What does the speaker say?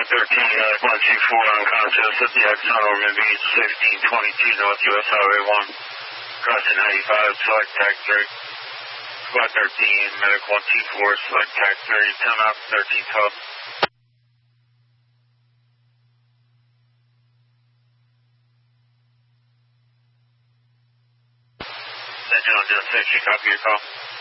Squad 13, 124 unconscious at the Exxon Ormond Beach, 1622 North US Highway 1. Crossing 95, select tag 3. Squad 13, medic 124, select tag 3, 10 up, 1312. Central, just 6, copy your call.